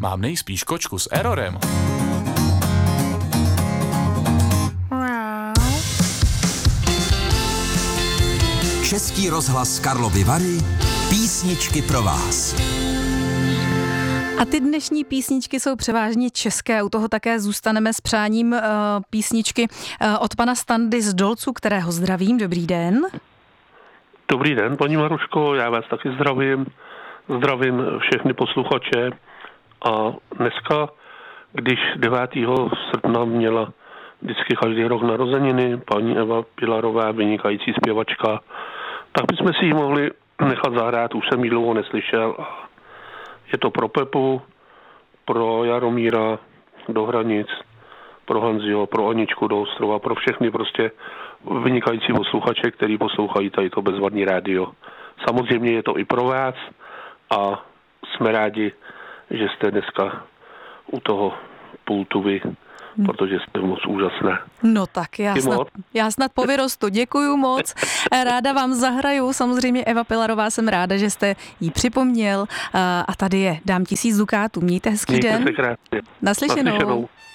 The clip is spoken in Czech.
mám nejspíš kočku s errorem. Český rozhlas Karlovy Vary, písničky pro vás. A ty dnešní písničky jsou převážně české, u toho také zůstaneme s přáním písničky od pana Standy z Dolců, kterého zdravím. Dobrý den. Dobrý den, paní Maruško, já vás taky zdravím. Zdravím všechny posluchače. A dneska, když 9. srpna měla vždycky každý rok narozeniny, paní Eva Pilarová, vynikající zpěvačka, tak bychom si ji mohli nechat zahrát, už jsem ji dlouho neslyšel. Je to pro Pepu, pro Jaromíra do Hranic, pro Hanziho, pro Aničku do Ostrova, pro všechny prostě vynikající posluchače, který poslouchají tady to bezvadný rádio. Samozřejmě je to i pro vás a jsme rádi, že jste dneska u toho pultu vy, protože jste moc úžasné. No tak já snad po vyrostu. Děkuju moc. Ráda vám zahraju. Samozřejmě Eva Pilarová, jsem ráda, že jste jí připomněl. A tady je. Dám 1000 dukátů. Mějte hezký den. Mějte se krásně. Naslyšenou.